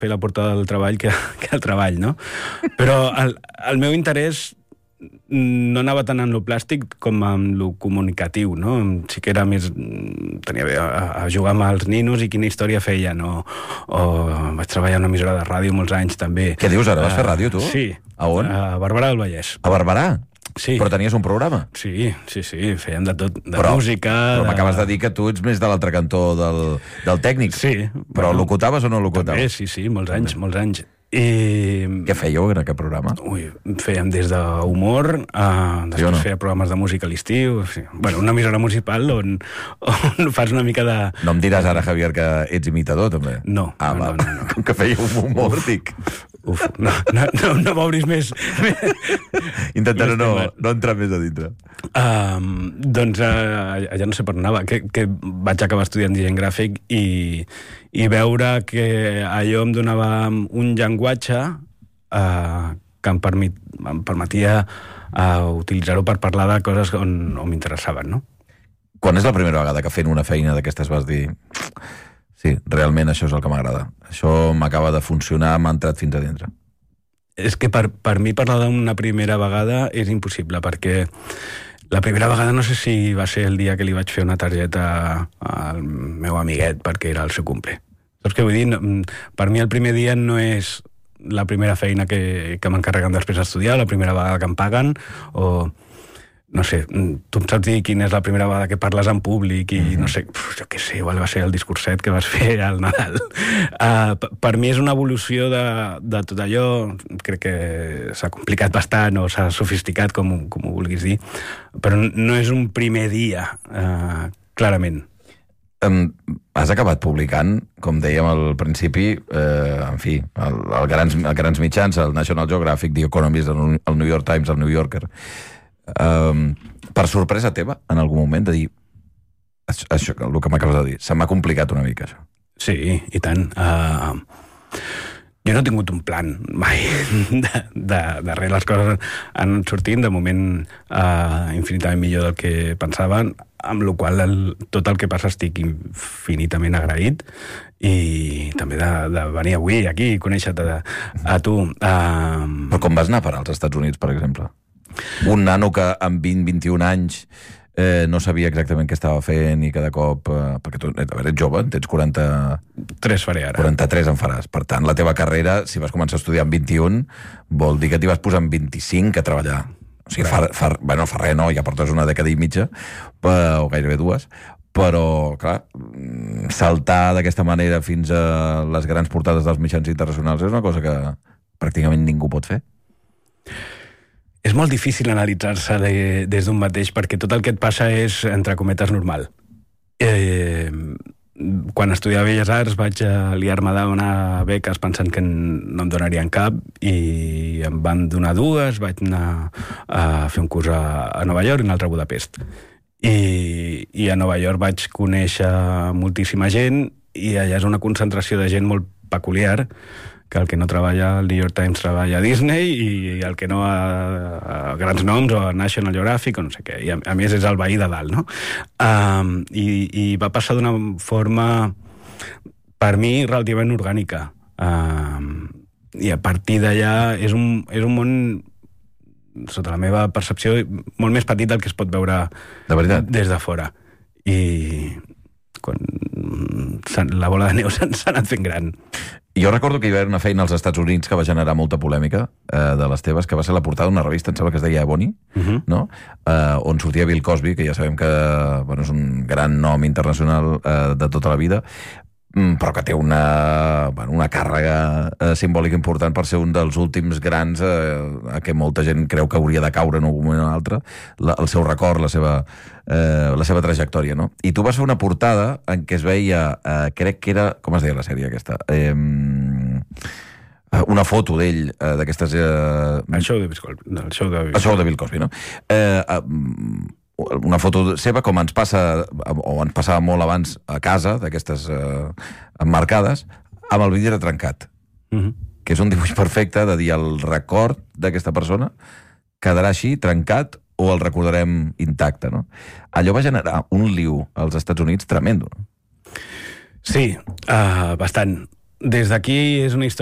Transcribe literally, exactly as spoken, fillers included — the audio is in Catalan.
fer la portada del treball que, que el treball, no? Però el, el meu interès no anava tant en lo plàstic com en lo comunicatiu, no? Sí que era més... tenia bé a, a jugar amb els ninos i quina història feien, o, o vaig treballar en una emissora de ràdio molts anys, també. Què dius ara? Vas fer ràdio, tu? Sí. A on? A Barberà del Vallès. A Barberà? Sí. Però tenies un programa? Sí, sí, sí, fèiem de tot, de però, música... Però de... m'acabes de dir que tu ets més de l'altre cantó del, del tècnic. Sí. Però bueno, locutaves o no locutaves? També, sí, sí, molts anys, molts anys. I... Què fèieu en aquest programa? Ui, fèiem des d'humor, uh, després sí no? feia programes de música a l'estiu, sí. Bueno, una emissora municipal on, on fas una mica de... No em diràs ara, Javier, que ets imitador, també? No, ah, no, no, no. Com que fèieu un humor, dic. Uf, no, no, no, no m'obris més. Intentaré no, no entrar més a dintre. Um, doncs uh, ja no sé per on anava, que, que vaig acabar estudiant disseny gràfic i, i veure que allò em donava un llenguatge uh, que em, permit, em permetia uh, utilitzar-ho per parlar de coses on, on m'interessaven, no? Quan és la primera vegada que fent una feina d'aquestes vas dir... Sí, realment això és el que m'agrada. Això m'acaba de funcionar, m'ha entrat fins a dintre. És que per, per mi parlar d'una primera vegada és impossible, perquè la primera vegada no sé si va ser el dia que li vaig fer una targeta al meu amiguet perquè era el seu cumple. Saps què vull dir? Per mi el primer dia no és la primera feina que, que m'encarreguen després d'estudiar, la primera vegada que em paguen, o... no sé, tu em saps dir quina és la primera vegada que parles en públic i mm-hmm. no sé, jo què sé, igual va ser el discurset que vas fer al Nadal. Uh, per mi és una evolució de, de tot allò, crec que s'ha complicat bastant o s'ha sofisticat, com, com ho vulguis dir, però no és un primer dia, uh, clarament. Um, has acabat publicant, com dèiem al principi, eh, en fi, el, el, grans, el grans mitjans, el National Geographic, The Economist, el, el New York Times, el New Yorker. Um, per sorpresa teva, en algun moment, de dir això, això el que m'acabes de dir, se m'ha complicat una mica, això. Sí, i tant. Uh, jo no he tingut un plan mai de, de, darrere les coses han sortit, de moment uh, infinitament millor del que pensaven, amb la qual el, tot el que passa estic infinitament agraït, i també de, de venir avui aquí i conèixer-te a, a tu. Uh, Però com vas anar per als Estats Units, per exemple? Un nano que amb vint a vint-i-un anys eh, no sabia exactament què estava fent i cada cop... Eh, perquè tu a veure, ets jove, tens quaranta... Tres faré ara. quaranta-tres en faràs. Per tant, la teva carrera, si vas començar a estudiar amb vint-i-un, vol dir que t'hi vas posar amb vint-i-cinc a treballar. O sigui, fa, fa, bueno, fa res, no, ja portes una dècada i mitja, o gairebé dues, però, clar, saltar d'aquesta manera fins a les grans portades dels mitjans internacionals és una cosa que pràcticament ningú pot fer. És molt difícil analitzar-se de, des d'un mateix, perquè tot el que et passa és, entre cometes, normal. Eh, quan estudiava Belles Arts vaig liar-me a demanar beques pensant que no em donarien cap, i em van donar dues, vaig anar a fer un curs a, a Nova York i un altre a Budapest. I, I a Nova York vaig conèixer moltíssima gent, i allà és una concentració de gent molt peculiar, que el que no treballa al New York Times treballa a Disney, i el que no a, a grans noms, o a National Geographic, o no sé què. I a, a més és el veí de dalt, no? Um, i, I va passar d'una forma, per mi, relativament orgànica. Um, I a partir d'allà és un, és un món, sota la meva percepció, molt més petit del que es pot veure de veritat des de fora. I quan la bola de neu s'ha anat fent gran. Jo recordo que hi va haver una feina als Estats Units que va generar molta polèmica, eh, de les teves, que va ser la portada d'una revista, em sembla que es deia Ebony, uh-huh. no? eh, on sortia Bill Cosby, que ja sabem que bueno, és un gran nom internacional eh, de tota la vida, però que té una, bueno, una càrrega eh, simbòlica important per ser un dels últims grans eh, a què molta gent creu que hauria de caure en un moment o un altre, la, el seu record, la seva, eh, la seva trajectòria, no? I tu vas fer una portada en què es veia, eh, crec que era, com es deia la sèrie aquesta? Eh, una foto d'ell, eh, d'aquestes... Eh, el show de Bill Cosby. El show de Bill, el show de Bill Cosby, no? Eh, eh, una foto seva, com ens passa, o ens passava molt abans a casa, d'aquestes eh, emmarcades, amb el vidre trencat. Uh-huh. Que és un dibuix perfecte de dir el record d'aquesta persona quedarà així, trencat, o el recordarem intacte, no? Allò va generar un liu als Estats Units tremendo, no? Sí, uh, bastant. des d'aquí és una història